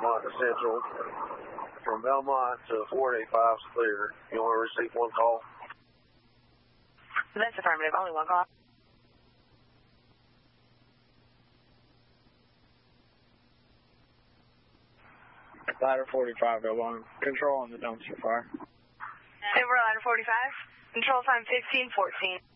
Belmont to Central. From Belmont to 485 is clear. You want to receive one call? That's affirmative. Only one call. Ladder 45, Belmont. Control on the dumpster fire. Denver, Ladder 45. Control time 1514.